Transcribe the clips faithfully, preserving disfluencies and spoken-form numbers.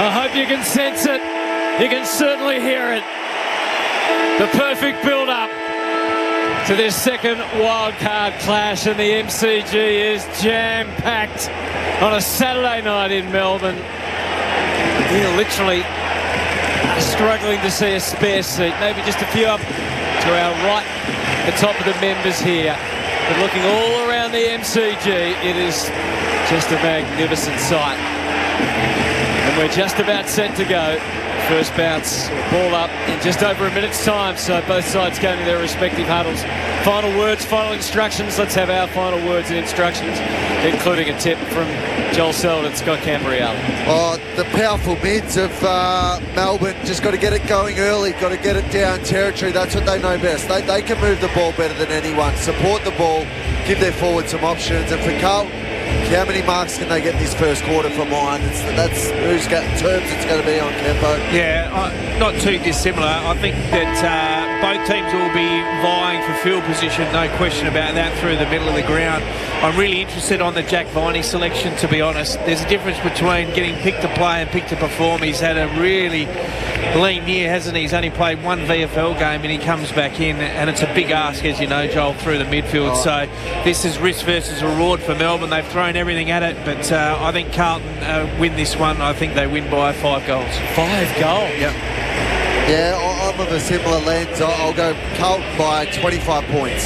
I hope you can sense it. You can certainly hear it. The perfect build-up to this second wildcard clash, and the M C G is jam-packed on a Saturday night in Melbourne. We're literally struggling to see a spare seat, maybe just a few up to our right, the top of the members here. But looking all around the M C G, it is just a magnificent sight. And we're just about set to go. First bounce, ball up in just over a minute's time, so both sides going to their respective huddles. Final words, final instructions. Let's have our final words and instructions, including a tip from Joel Selden, Scott Cambriale. Oh, the powerful mids of uh, Melbourne just got to get it going early, got to get it down territory. That's what they know best. They, they can move the ball better than anyone, support the ball, give their forward some options. And for Carlton, how many marks can they get in this first quarter from mine? It's, that's whose terms it's going to be on, Campo. Yeah, uh, not too dissimilar. I think that uh, both teams will be vying for field position, no question about that, through the middle of the ground. I'm really interested on the Jack Viney selection, to be honest. There's a difference between getting picked to play and picked to perform. He's had a really lean year, hasn't he? He's only played one V F L game and he comes back in, and it's a big ask, as you know, Joel, through the midfield. Oh. So this is risk versus reward for Melbourne. They've thrown everything at it, but uh, I think Carlton uh, win this one. I think they win by five goals. Five goals? Yep. Yeah, I'm of a similar lens. I'll go Carlton by twenty-five points.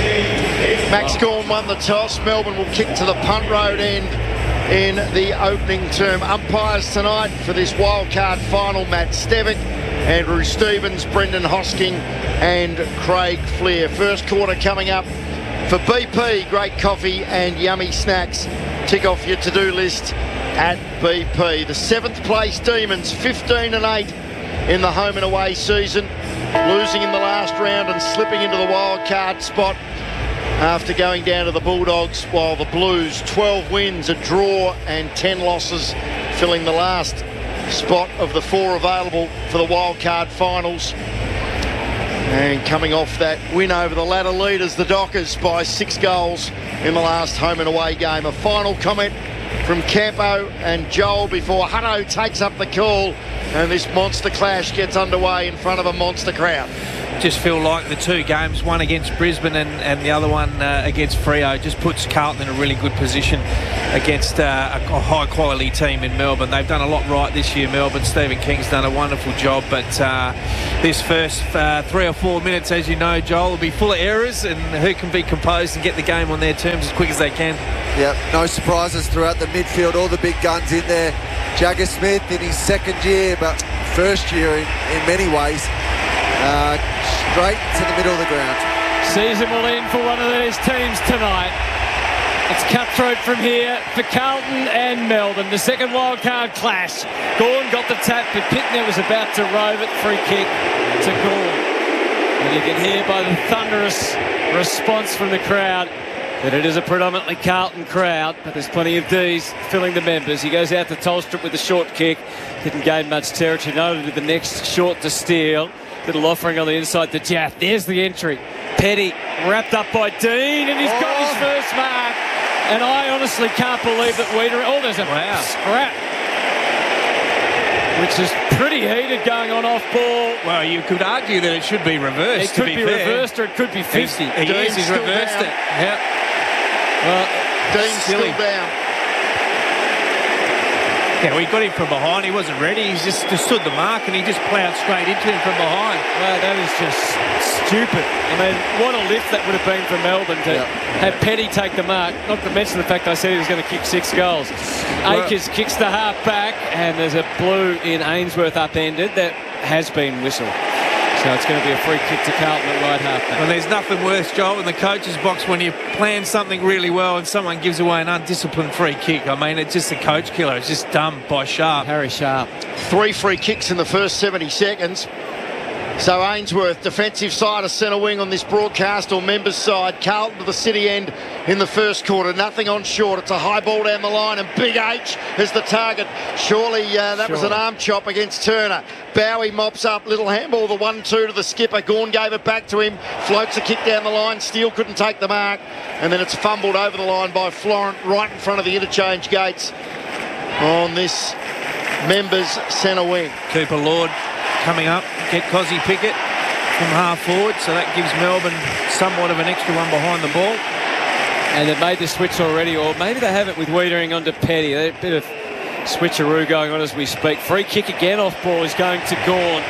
Max Gawn won the toss. Melbourne will kick to the punt road end in the opening term. Umpires tonight for this wildcard final: Matt Stevick, Andrew Stevens, Brendan Hosking and Craig Fleer. First quarter coming up for B P. Great coffee and yummy snacks. Tick off your to-do list at B P. The seventh place Demons, fifteen and eight in the home and away season, losing in the last round and slipping into the wild card spot after going down to the Bulldogs, while the Blues, twelve wins, a draw and ten losses, filling the last spot of the four available for the wild card finals. And coming off that win over the ladder leaders, the Dockers, by six goals in the last home and away game. A final comment from Campo and Joel before Hutto takes up the call and this monster clash gets underway in front of a monster crowd. Just feel like the two games, one against Brisbane and, and the other one uh, against Freo, just puts Carlton in a really good position against uh, a high quality team in Melbourne. They've done a lot right this year, Melbourne. Stephen King's done a wonderful job, but uh, this first uh, three or four minutes, as you know, Joel, will be full of errors, and who can be composed and get the game on their terms as quick as they can. Yep, no surprises throughout the midfield, all the big guns in there. Jagger Smith in his second year, but first year in, in many ways. Uh, straight to the middle of the ground. Season will end for one of these teams tonight. It's cutthroat from here for Carlton and Melbourne. The second wildcard clash. Gawn got the tap, but Pitner was about to rove it. Free kick to Gawn. And you can hear by the thunderous response from the crowd that it is a predominantly Carlton crowd, but there's plenty of D's filling the members. He goes out to Tolstrup with the short kick. Didn't gain much territory. Noted with the next short to Steele. Little offering on the inside to Jaff. There's the entry. Petty wrapped up by Dean, and he's oh. got his first mark. And I honestly can't believe that Weeder... Oh, there's a wow. scrap, which is pretty heated going on off ball. Well, you could argue that it should be reversed. It could to be, be fair. reversed, or it could be fifty. He is, he's reversed down. it. Yep. Well, Dean's still down. Yeah, we got him from behind. He wasn't ready. He's just, just stood the mark and he just ploughed straight into him from behind. Well, that is just stupid. I mean, what a lift that would have been for Melbourne to yep. have Petty take the mark. Not to mention the fact I said he was going to kick six goals. Well, Akers kicks the half back, and there's a blue in Ainsworth upended that has been whistled. So it's going to be a free kick to Carlton at right half back. Well, there's nothing worse, Joel, in the coach's box when you plan something really well and someone gives away an undisciplined free kick. I mean, it's just a coach killer. It's just dumb by Sharp. Harry Sharp. Three free kicks in the first seventy seconds. So Ainsworth, defensive side of centre wing on this broadcast, or members side. Carlton to the city end in the first quarter. Nothing on short. It's a high ball down the line, and Big H is the target. Surely uh, that sure. was an arm chop against Turner. Bowie mops up, little handball, the one two to the skipper. Gawn gave it back to him. Floats a kick down the line. Steele couldn't take the mark. And then it's fumbled over the line by Florent right in front of the interchange gates on this members centre wing. Cooper Lord coming up, get Cozzy Pickett from half forward, so that gives Melbourne somewhat of an extra one behind the ball. And they've made the switch already, or maybe they haven't with Wiedering onto Petty. A bit of switcheroo going on as we speak. Free kick again off ball is going to Gawn.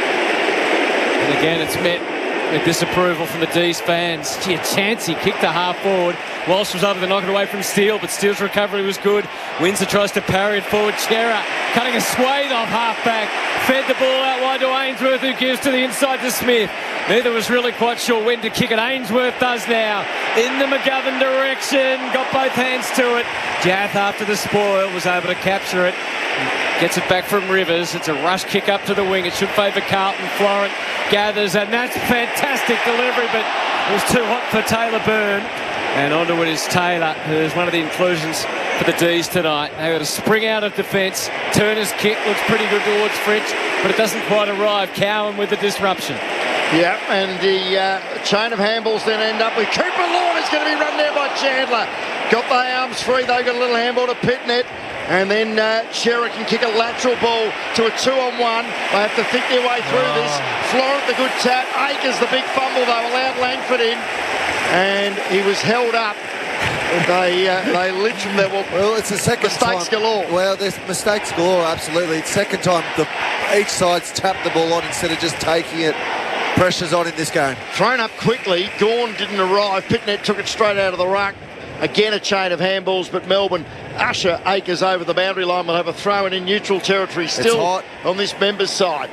And again, it's met with disapproval from the D's fans. Gee, a chance he kicked to half forward. Walsh was able to knock it away from Steele, but Steele's recovery was good. Windsor tries to parry it forward. Chera cutting a swathe off half-back. Fed the ball out wide to Ainsworth, who gives to the inside to Smith. Neither was really quite sure when to kick it. Ainsworth does now. In the McGovern direction. Got both hands to it. Jath, after the spoil, was able to capture it. Gets it back from Rivers. It's a rush kick up to the wing. It should favour Carlton. Florent gathers, and that's fantastic delivery, but it was too hot for Taylor Byrne. And onto it is Taylor, who's one of the inclusions for the D's tonight. They got to spring out of defence. Turner's kick looks pretty good towards French, but it doesn't quite arrive. Cowan with the disruption. Yeah, and the uh, chain of handballs then end up with Cooper Lord is going to be run there by Chandler. Got the arms free, they got a little handball to Pitnet. And then uh, Chera can kick a lateral ball to a two-on-one. They have to think their way through oh. this. Florent, the good tap. Akers, the big fumble, though, allowed Langford in. And he was held up. They uh, they literally, they were well, it's the second mistakes time. galore. Well, there's mistakes galore, absolutely. It's second time the, each side's tapped the ball on instead of just taking it. Pressure's on in this game. Thrown up quickly. Gawn didn't arrive. Pitnet took it straight out of the ruck. Again, a chain of handballs, but Melbourne usher Akers over the boundary line. Will have a throw in in neutral territory still on this members' side.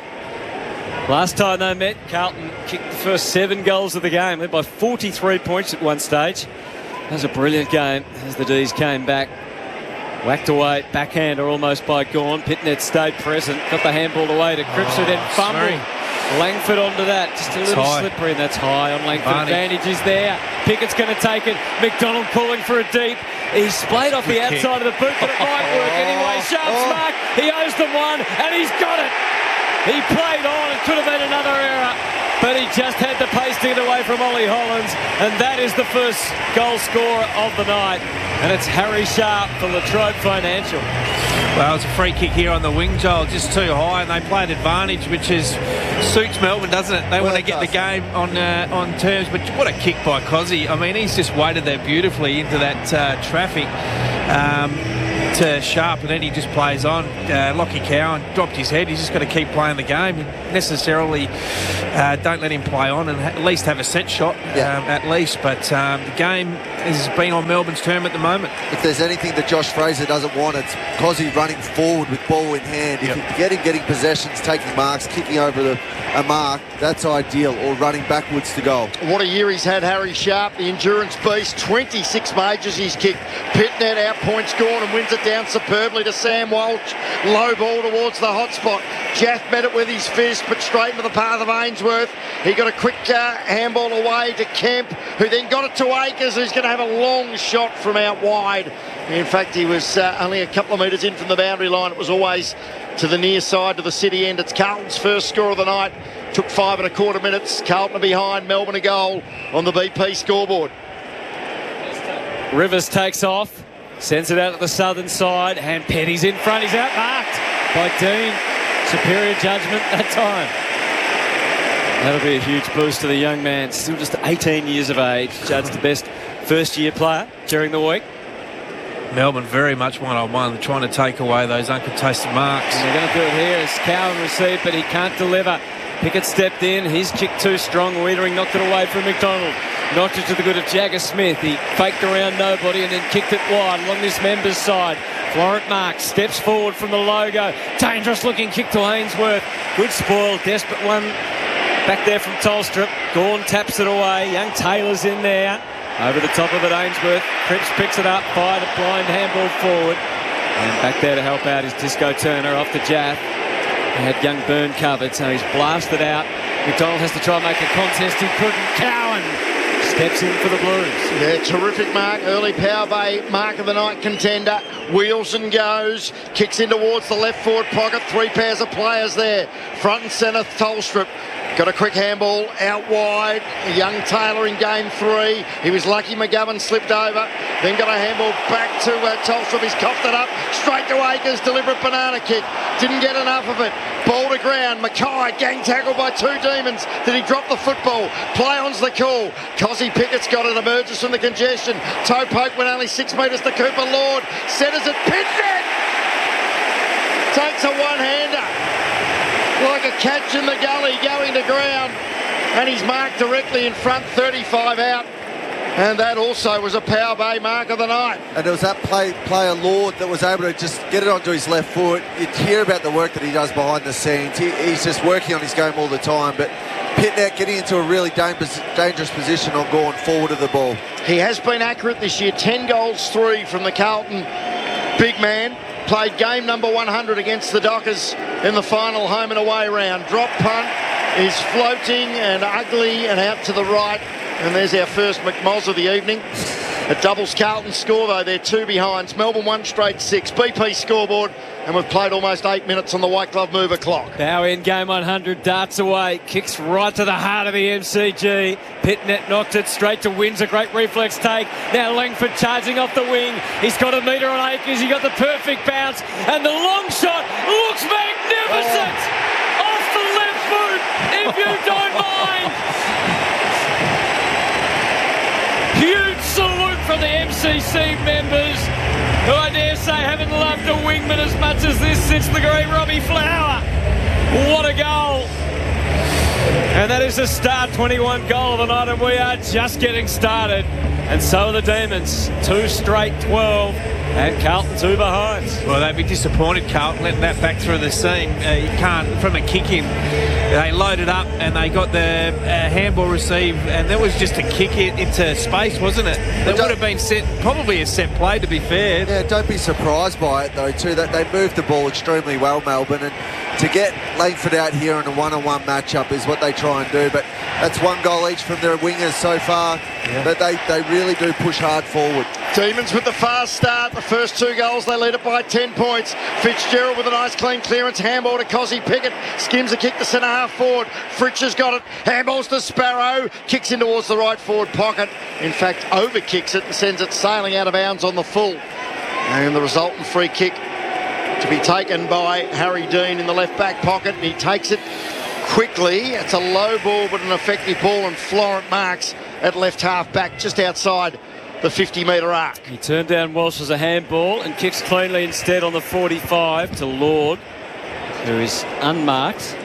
Last time they met, Carlton kicked the first seven goals of the game, led by forty-three points at one stage. That was a brilliant game as the D's came back. Whacked away, backhander almost by Gawn. Pitnet stayed present, got the handball away to Cripps, who then fumbled. Langford onto that, just a little slippery, and that's high on Langford. Advantage is there. Pickett's going to take it. McDonald calling for a deep. He's splayed off the outside of the boot, but it might work anyway. Sharp's oh. mark. He owes them one, and he's got it. He played on. It could have been another error, but he just had the pace to get away from Ollie Hollins, and that is the first goal scorer of the night. And it's Harry Sharp for Latrobe Financial. Well, it's a free kick here on the wing, Joel, just too high, and they played advantage, which is suits Melbourne, doesn't it? They well, want to get does. the game on uh, on terms, but what a kick by Cozzy. I mean, he's just weighted there beautifully into that uh, traffic um, to Sharp, and then he just plays on. Uh, Lockie Cowan dropped his head. He's just got to keep playing the game. Necessarily uh, don't let him play on and at least have a set shot, yeah. um, at least. But um, the game has been on Melbourne's term at the moment. If there's anything that Josh Fraser doesn't want, it's Cozzy running forward with ball in hand. If yep. you can get him getting possessions, taking marks, kicking over the, a mark, that's ideal, or running backwards to goal. What a year he's had, Harry Sharp, the endurance beast. twenty-six majors he's kicked. Pitnet out points Gawn and wins it down superbly to Sam Walsh. Low ball towards the hot spot. Jaff met it with his fist, but straight into the path of Ainsworth. He got a quick uh, handball away to Kemp, who then got it to Akers, who's going to have a long shot from out wide. In fact, he was uh, only a couple of metres in from the boundary line. It was always to the near side, to the city end. It's Carlton's first score of the night. Took five and a quarter minutes. Carlton are behind, Melbourne a goal on the B P scoreboard. Rivers takes off, sends it out to the southern side, and Petty's in front. He's outmarked by Dean. Superior judgment that time. That'll be a huge boost to the young man. Still just eighteen years of age. Judged the best first-year player during the week. Melbourne very much one-on-one, trying to take away those uncontested marks. And they're going to do it here as Cowan received, but he can't deliver. Pickett stepped in. His kick too strong. Wiedering knocked it away from McDonald. Knocked it to the good of Jagger Smith. He faked around nobody and then kicked it wide along this member's side. Florent Marks steps forward from the logo. Dangerous looking kick to Ainsworth. Good spoil. Desperate one back there from Tolstrup. Gawn taps it away. Young Taylor's in there. Over the top of it, Ainsworth. Cripps picks it up. Fired a blind handball forward. And back there to help out is Disco Turner off to Jaff. He had young Byrne covered, so he's blasted out. McDonald has to try and make a contest. He couldn't. Cowan steps in for the Blues. Yeah, terrific mark. Early Power Bay mark of the night contender. Wheels and goes. Kicks in towards the left forward pocket. Three pairs of players there. Front and centre, Tolstrup. Got a quick handball out wide. Young Taylor in game three. He was lucky McGovern slipped over. Then got a handball back to uh, Tolstrup. He's coughed it up. Straight to Akers. Deliberate banana kick. Didn't get enough of it. Ball to ground. Mackay gang tackled by two demons. Did he drop the football? Play on's the call. Cozzy Pickett's got it. Emerges from the congestion. Toe poke went only six metres to Cooper Lord. Centres it. Pitnet takes a one-hander. Like a catch in the gully going to ground, and he's marked directly in front, thirty-five out, and that also was a Power Bay mark of the night. And it was that play, player Lord that was able to just get it onto his left foot. You'd hear about the work that he does behind the scenes. He, he's just working on his game all the time, but Pitnet getting into a really dangerous, dangerous position on going forward of the ball. He has been accurate this year, ten goals, three from the Carlton big man. Played game number one hundred against the Dockers in the final home and away round. Drop punt is floating and ugly and out to the right. And there's our first McMoz of the evening. It doubles Carlton's score, though. They're two behinds. Melbourne one straight six. B P scoreboard. And we've played almost eight minutes on the White Glove Mover clock. Now in game one hundred, darts away, kicks right to the heart of the M C G. Pitnet knocked it straight to Windsor, great reflex take. Now Langford charging off the wing. He's got a metre on Akers, he got the perfect bounce, and the long shot looks magnificent! Oh. Off the left foot, if you don't mind! Huge salute from the M C C members, who I dare say haven't loved a wingman as much as this since the great Robbie Flower. What a goal. And that is the Star twenty-one goal of the night, and we are just getting started. And so are the Demons. Two straight twelve, and Carlton two behind. Well, they'd be disappointed, Carlton, letting that back through the seam. Uh, you can't, from a kick in, they loaded up and they got the uh, handball receive, and that was just a kick it into space, wasn't it? That would have been set, probably a set play, to be fair. Yeah, don't be surprised by it, though, too. That they moved the ball extremely well, Melbourne, and to get Langford out here in a one-on-one matchup is what they try and do. But that's one goal each from their wingers so far. Yeah. But they, they really do push hard forward. Demons with the fast start. The first two goals, they lead it by ten points. Fitzgerald with a nice clean clearance. Handball to Cozzy Pickett. Skims a kick to centre half forward. Fritsch has got it. Handballs to Sparrow. Kicks in towards the right forward pocket. In fact, over kicks it and sends it sailing out of bounds on the full. And the resultant free kick to be taken by Harry Dean in the left back pocket. And he takes it quickly. It's a low ball but an effective ball, and Florent marks at left half back just outside the fifty metre arc. He turned down Walsh as a handball and kicks cleanly instead on the forty-five to Lord, who is unmarked.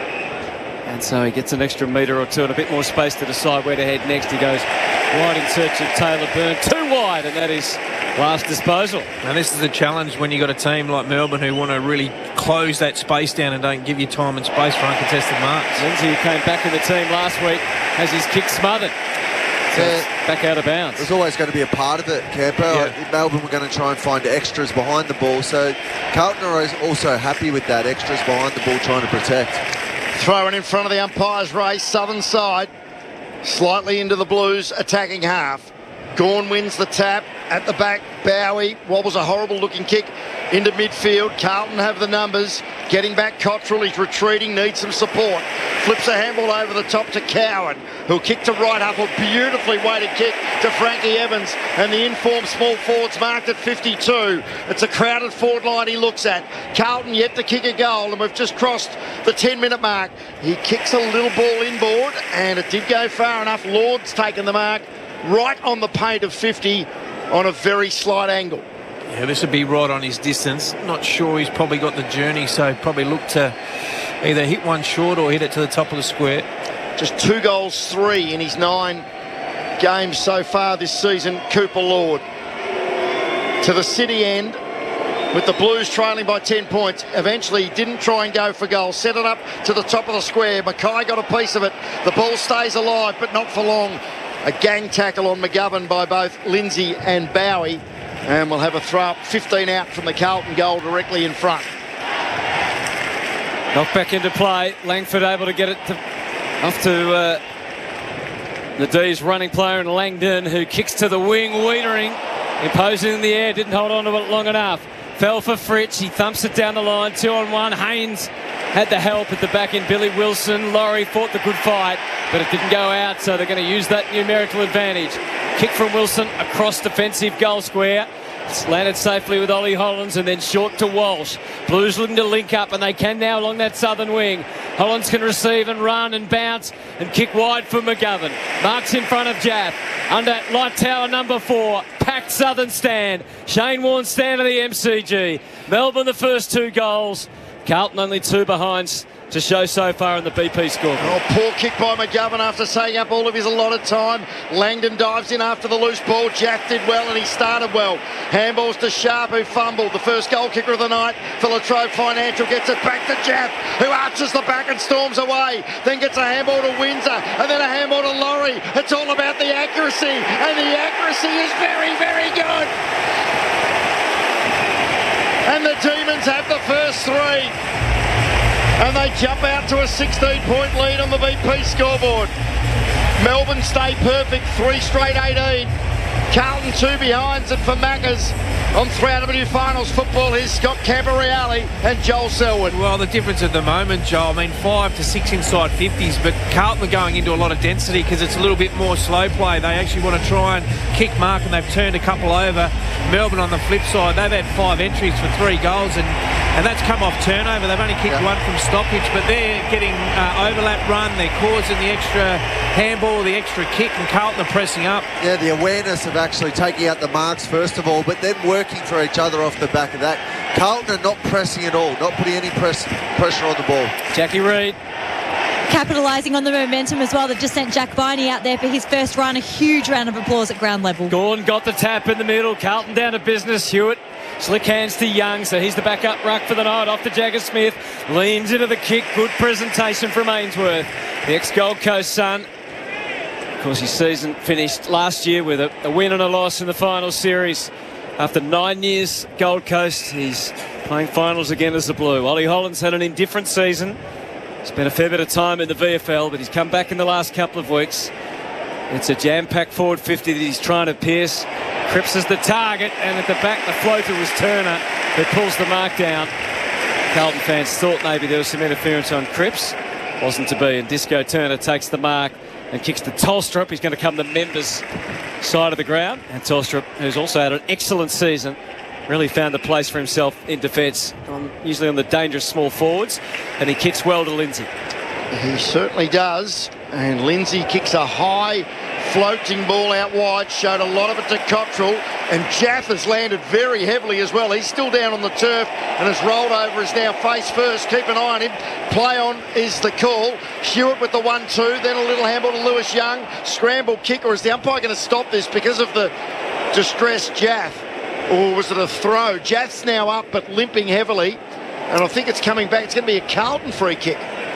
And so he gets an extra metre or two and a bit more space to decide where to head next. He goes wide in search of Taylor Byrne. Too wide, and that is last disposal. And this is the challenge when you've got a team like Melbourne who want to really close that space down and don't give you time and space for uncontested marks. Lindsay, who came back in the team last week, has his kick smothered. So Yeah. back out of bounds. There's always going to be a part of it, Camper. Yeah. Like, Melbourne were going to try and find extras behind the ball, so Carlton are also happy with that, extras behind the ball trying to protect. Thrown in front of the umpire's race, southern side, slightly into the Blues attacking half. Gawn wins the tap at the back. Bowie wobbles a horrible looking kick into midfield. Carlton have the numbers. Getting back Cottrell, he's retreating, needs some support. Flips a handball over the top to Cowan, who'll kick to right up. A beautifully weighted kick to Frankie Evans, and the informed small forward's marked at fifty-two. It's a crowded forward line he looks at. Carlton yet to kick a goal, and we've just crossed the ten minute mark. He kicks a little ball inboard, and it did go far enough. Lord's taken the mark right on the paint of fifty on a very slight angle. Yeah, this would be right on his distance. Not sure he's probably got the journey, so probably look to either hit one short or hit it to the top of the square. Just two goals, three in his nine games so far this season, Cooper Lord. To the city end, with the Blues trailing by ten points. Eventually he didn't try and go for goal. Set it up to the top of the square. Mackay got a piece of it. The ball stays alive, but not for long. A gang tackle on McGovern by both Lindsay and Bowie. And we'll have a throw up, fifteen out from the Carlton goal directly in front. Knocked back into play. Langford able to get it to, off to uh, The D's running player in Langdon, who kicks to the wing. Wiedering imposing in the air, didn't hold on to it long enough. Fell for Fritsch, he thumps it down the line, two on one. Haynes had the help at the back end. Billy Wilson, Laurie fought the good fight, but it didn't go out, so they're going to use that numerical advantage. Kick from Wilson across defensive goal square. It's landed safely with Ollie Hollands and then short to Walsh. Blues looking to link up, and they can now along that southern wing. Hollands can receive and run and bounce and kick wide for McGovern. Marks in front of Jaff. Under light tower number four. Packed southern stand. Shane Warne stand of the M C G. Melbourne the first two goals. Carlton only two behinds to show so far in the B P score. Oh, poor kick by McGovern after saying up all of his allotted time. Langdon dives in after the loose ball. Jack did well and he started well. Handballs to Sharp, who fumbled. The first goal kicker of the night for Latrobe Financial. Gets it back to Jaff, who arches the back and storms away. Then gets a handball to Windsor and then a handball to Laurie. It's all about the accuracy, and the accuracy is very, very good. And the Demons have the first three. And they jump out to a sixteen point lead on the B P scoreboard. Melbourne stay perfect, three straight eighteen. Carlton two behinds, and for Maccas on three R W Finals football, here's Scott Camporeale and Joel Selwood. Well, the difference at the moment, Joel, I mean, five to six inside fifties, but Carlton are going into a lot of density because it's a little bit more slow play. They actually want to try and kick mark, and they've turned a couple over. Melbourne on the flip side, they've had five entries for three goals, and And that's come off turnover. They've only kicked yeah. one from stoppage, but they're getting uh, overlap run. They're causing the extra handball, the extra kick, and Carlton are pressing up. Yeah, the awareness of actually taking out the marks first of all, but then working for each other off the back of that. Carlton are not pressing at all, not putting any press, pressure on the ball. Jackie Reid. Capitalising on the momentum as well. They've just sent Jack Viney out there for his first run. A huge round of applause at ground level. Gawn got the tap in the middle. Carlton down to business. Hewitt. Slick hands to Young, so he's the backup ruck for the night. Off to Jagger Smith. Leans into the kick. Good presentation from Ainsworth. The ex-Gold Coast son. Of course, his season finished last year with a, a win and a loss in the final series. After nine years, Gold Coast, he's playing finals again as the Blue. Ollie Hollands had an indifferent season. Spent a fair bit of time in the V F L, but he's come back in the last couple of weeks. It's a jam-packed forward fifty that he's trying to pierce. Cripps is the target, and at the back, the floater was Turner, who pulls the mark down. Carlton fans thought maybe there was some interference on Cripps. Wasn't to be, and Disco Turner takes the mark and kicks to Tolstrup. He's going to come the members' side of the ground. And Tolstrup, who's also had an excellent season, really found a place for himself in defence, um, usually on the dangerous small forwards, and he kicks well to Lindsay. He certainly does, and Lindsay kicks a high floating ball out wide, showed a lot of it to Cottrell, and Jaff has landed very heavily as well. He's still down on the turf and has rolled over, is now face first. Keep an eye on him. Play on is the call. Hewitt with the one two, then a little handball to Lewis Young. Scramble kick, or is the umpire going to stop this because of the distressed Jaff? Or was it a throw? Jaff's now up but limping heavily, and I think it's coming back. It's going to be a Carlton free kick.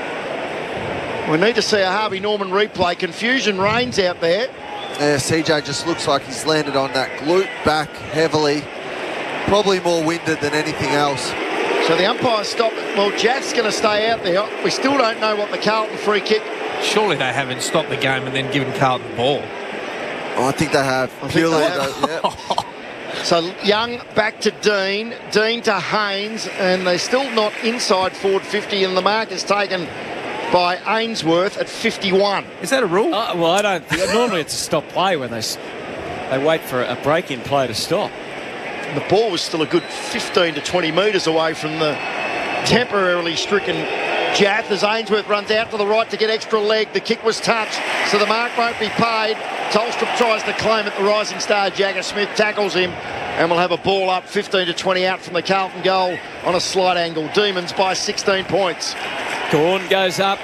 We need to see a Harvey Norman replay. Confusion reigns out there. Yeah, C J just looks like he's landed on that glute back heavily. Probably more winded than anything else. So the umpire stopped. Well, Jaff's going to stay out there. We still don't know what the Carlton free kick. Surely they haven't stopped the game and then given Carlton the ball. Oh, I think they have. I Purely, think they have. Yeah. So Young back to Dean. Dean to Haynes. And they're still not inside forward fifty. And the mark is taken by Ainsworth at fifty-one. Is that a rule? Uh, well, I don't think. Normally it's a stop play when they they wait for a break-in play to stop. And the ball was still a good fifteen to twenty metres away from the temporarily stricken Jaff as Ainsworth runs out to the right to get extra leg. The kick was touched, so the mark won't be paid. Tolstrup tries to claim it. The rising star Jagger Smith tackles him, and we'll have a ball up fifteen to twenty out from the Carlton goal on a slight angle. Demons by sixteen points. Gawn goes up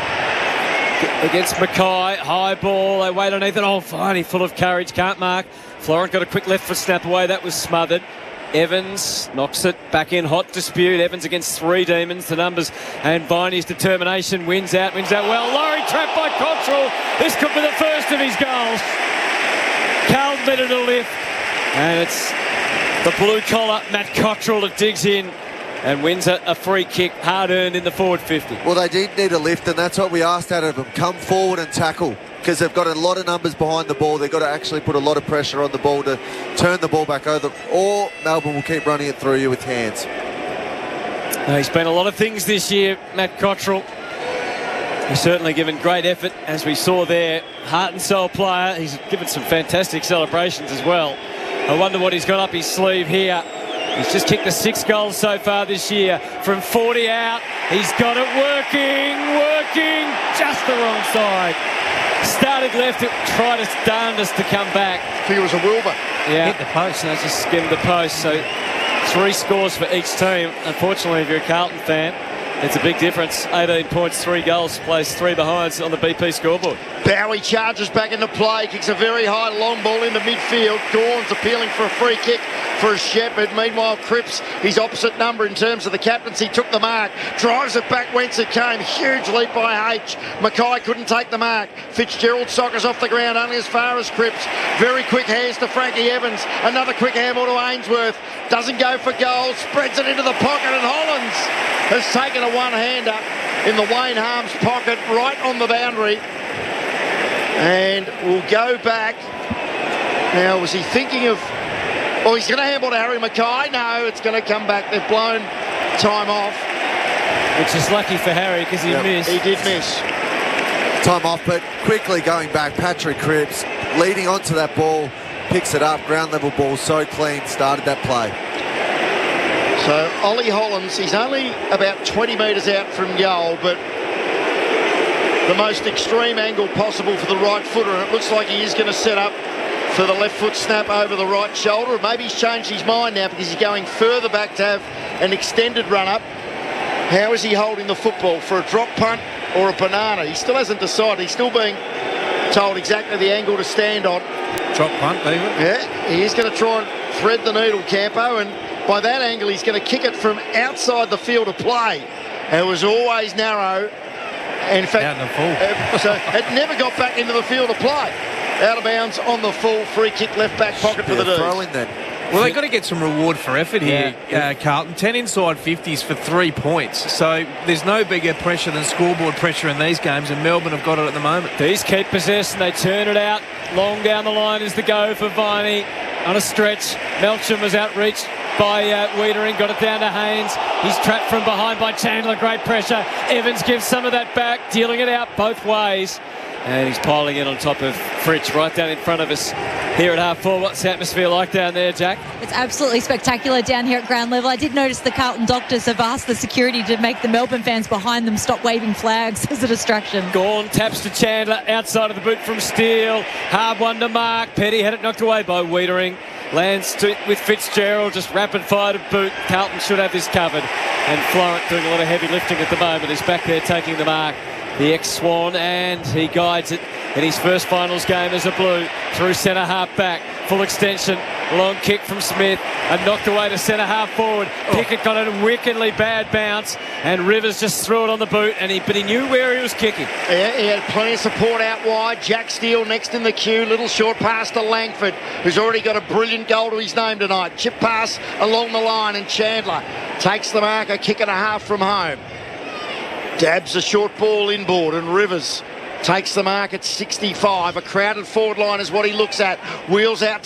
against Mackay. High ball. They wait underneath it. Oh, Viney full of courage. Can't mark. Florent got a quick left foot snap away. That was smothered. Evans knocks it back in. Hot dispute. Evans against three Demons. The numbers and Viney's determination wins out. Wins out well. Laurie trapped by Cottrell. This could be the first of his goals. Carlton better to lift. And it's the blue collar Matt Cottrell that digs in and wins a, a free kick, hard earned in the forward fifty. Well, they did need a lift, and that's what we asked out of them. Come forward and tackle. because they've got a lot of numbers behind the ball. They've got to actually put a lot of pressure on the ball to turn the ball back over, or Melbourne will keep running it through you with hands. Uh, he's been a lot of things this year, Matt Cottrell. He's certainly given great effort, as we saw there. Heart and soul player. He's given some fantastic celebrations as well. I wonder what he's got up his sleeve here. He's just kicked the six goals so far this year. From forty out, he's got it working, working, just the wrong side. Started left, it tried its darndest to come back. I think it was a Wilbur. Yeah, Hit the post. no, just skimmed the post. So three scores for each team. Unfortunately, if you're a Carlton fan, it's a big difference. eighteen points, three goals, plays three behinds on the B P scoreboard. Bowie charges back into play, kicks a very high long ball into midfield. Gawn's appealing for a free kick for Shepherd. Meanwhile, Cripps, his opposite number in terms of the captaincy, took the mark, drives it back whence it came. Huge leap by H. Mackay couldn't take the mark. Fitzgerald soccers off the ground only as far as Cripps. Very quick hands to Frankie Evans. Another quick handball to Ainsworth. Doesn't go for goal, spreads it into the pocket, and Hollands has taken a one-hander in the Wayne Harms pocket right on the boundary. And we'll go back. Now, was he thinking of... Oh, he's going to handball to Harry Mackay. No, it's going to come back. They've blown time off. Which is lucky for Harry because he Yep. missed. He did miss. Time off, but quickly going back, Patrick Cripps leading onto that ball, picks it up, ground level ball, so clean, started that play. So Ollie Hollands, he's only about twenty metres out from goal, but the most extreme angle possible for the right footer, and it looks like he is going to set up for the left foot snap over the right shoulder. Maybe he's changed his mind now because he's going further back to have an extended run up. How is he holding the football? For a drop punt or a banana? He still hasn't decided. He's still being told exactly the angle to stand on. Drop punt, even. Yeah, he is going to try and thread the needle, Campo, and by that angle he's going to kick it from outside the field of play. And it was always narrow. And in fact, Out in the full. uh, so it never got back into the field of play. Out of bounds on the full, free kick left back pocket for Yeah, the D's. throw in then. Well, they've got to get some reward for effort here, Yeah. uh, Carlton. ten inside fifties for three points. So there's no bigger pressure than scoreboard pressure in these games, and Melbourne have got it at the moment. These keep possession, they turn it out. Long down the line is the go for Viney. On a stretch, Melcham was outreached by uh, Wiedering, got it down to Haynes. He's trapped from behind by Chandler, great pressure. Evans gives some of that back, dealing it out both ways. And he's piling in on top of Fritsch right down in front of us here at half four. What's the atmosphere like down there, Jack? It's absolutely spectacular down here at ground level. I did notice the Carlton doctors have asked the security to make the Melbourne fans behind them stop waving flags as a distraction. Gawn taps to Chandler, outside of the boot from Steele. Hard one to Mark. Petty had it knocked away by Wiedering. Lands to, with Fitzgerald, just rapid fire to boot. Carlton should have this covered. And Florent doing a lot of heavy lifting at the moment. He's back there taking the mark. The ex-Swan, and he guides it in his first finals game as a Blue. Through centre half back, full extension, long kick from Smith, and knocked away to centre half forward. Pickett got a wickedly bad bounce, and Rivers just threw it on the boot, and he, but he knew where he was kicking. Yeah, he had plenty of support out wide. Jack Steele next in the queue. Little short pass to Langford, who's already got a brilliant goal to his name tonight. Chip pass along the line, and Chandler takes the mark, a kick and a half from home. Dabs a short ball inboard, and Rivers takes the mark at sixty-five. A crowded forward line is what he looks at. Wheels out